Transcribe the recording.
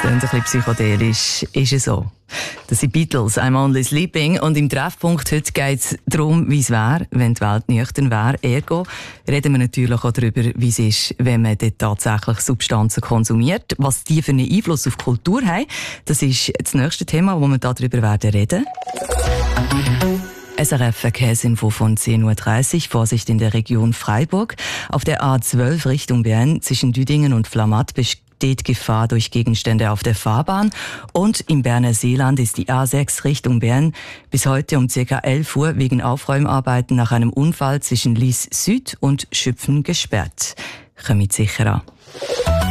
Klingt ein bisschen psychedelisch, ist es so. Das sind Beatles, I'm Only Sleeping. Und im Treffpunkt heute geht es darum, wie es wäre, wenn die Welt nüchtern wäre. Ergo reden wir natürlich auch darüber, wie es ist, wenn man dort tatsächlich Substanzen konsumiert. Was die für einen Einfluss auf die Kultur haben, das ist das nächste Thema, wo wir darüber werden reden. SRF Verkehrsinfo von 10.30 Uhr. Vorsicht in der Region Freiburg. Auf der A12 Richtung Bern zwischen Düdingen und Flamatt besteht Gefahr durch Gegenstände auf der Fahrbahn. Und im Berner Seeland ist die A6 Richtung Bern bis heute um ca. 11 Uhr wegen Aufräumarbeiten nach einem Unfall zwischen Lies Süd und Schüpfen gesperrt. Kommt sicher an.